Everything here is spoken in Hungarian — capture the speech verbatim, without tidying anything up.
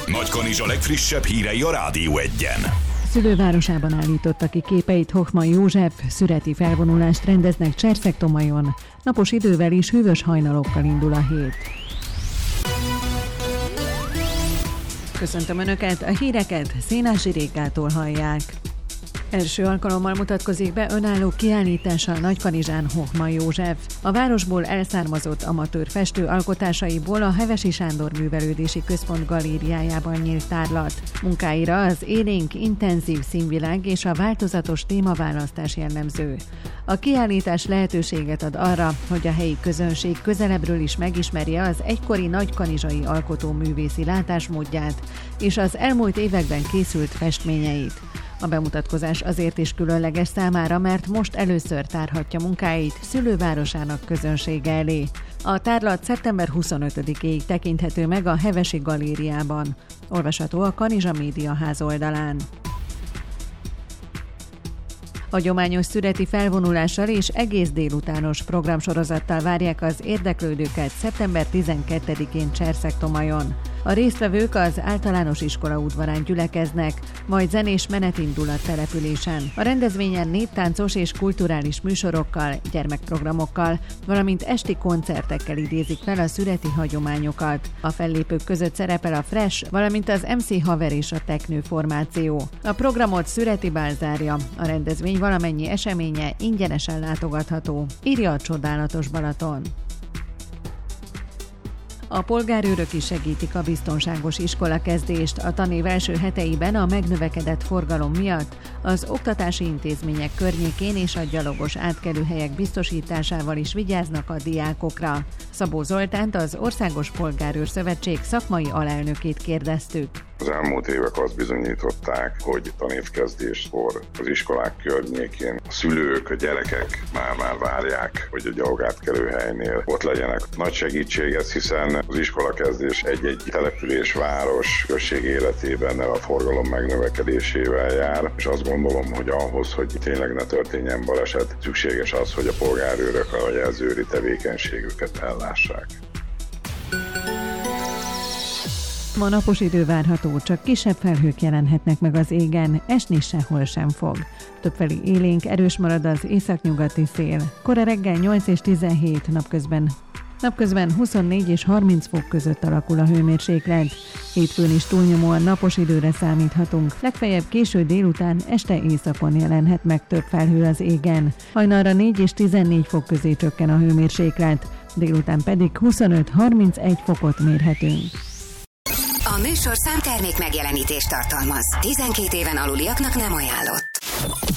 Nagykanizsa legfrissebb hírei a Rádió Egyen. Szülővárosában állította ki képeit Hoffmann József, szüreti felvonulást rendeznek Cserszeg-Tomajon. Napos idővel és hűvös hajnalokkal indul a hét. Köszöntöm Önöket, a híreket Szénási Rékától hallják. Első alkalommal mutatkozik be önálló kiállítással Nagykanizsán Hoffmann József. A városból elszármazott amatőr festő alkotásaiból a Hevesi Sándor Művelődési Központ galériájában nyílt tárlat. Munkáira az élénk, intenzív színvilág és a változatos témaválasztás jellemző. A kiállítás lehetőséget ad arra, hogy a helyi közönség közelebbről is megismerje az egykori nagykanizsai alkotóművészi látásmódját és az elmúlt években készült festményeit. A bemutatkozás azért is különleges számára, mert most először tárhatja munkáit szülővárosának közönsége elé. A tárlat szeptember huszonötödikéig tekinthető meg a Hevesi Galériában. Olvasható a Kanizsa Média Ház oldalán. Hagyományos szüreti felvonulással és egész délutános programsorozattal várják az érdeklődőket szeptember tizenkettedikén Cserszeg-Tomajon. A résztvevők az általános iskola udvarán gyülekeznek, majd zenés menet indul a településen. A rendezvényen néptáncos és kulturális műsorokkal, gyermekprogramokkal, valamint esti koncertekkel idézik fel a szüreti hagyományokat. A fellépők között szerepel a Fresh, valamint az em cé Haver és a Teknő formáció. A programot Szüreti Bál zárja, a rendezvény valamennyi eseménye ingyenesen látogatható, írja a Csodálatos Balaton. A polgárőrök is segítik a biztonságos iskolakezdést. A tanév első heteiben a megnövekedett forgalom miatt az oktatási intézmények környékén és a gyalogos átkelőhelyek biztosításával is vigyáznak a diákokra. Szabó Zoltánt, az Országos Polgárőr Szövetség szakmai alelnökét kérdeztük. Az elmúlt évek azt bizonyították, hogy tanévkezdéskor az iskolák környékén a szülők, a gyerekek már-már várják, hogy a gyalogátkelőhelynél ott legyenek. Nagy segítség ez, hiszen az iskolakezdés egy-egy település, város, község életében a forgalom megnövekedésével jár, és azt gondolom, hogy ahhoz, hogy tényleg ne történjen baleset, szükséges az, hogy a polgárőrök a jelzőri tevékenységüket ellássák. Ma napos idő várható, csak kisebb felhők jelenhetnek meg az égen, esni sehol sem fog. Többfelé élénk, erős marad az északnyugati szél. Kora reggel nyolc és tizenhét, napközben Napközben huszonnégy és harminc fok között alakul a hőmérséklet. Hétfőn is túlnyomóan napos időre számíthatunk. Legfeljebb késő délután, este északon jelenhet meg több felhő az égen. Hajnalra négy és tizennégy fok közé csökken a hőmérséklet, délután pedig huszonöt-harmincegy fokot mérhetünk. A műsorszám termék megjelenítést tartalmaz. tizenkét éven aluliaknak nem ajánlott.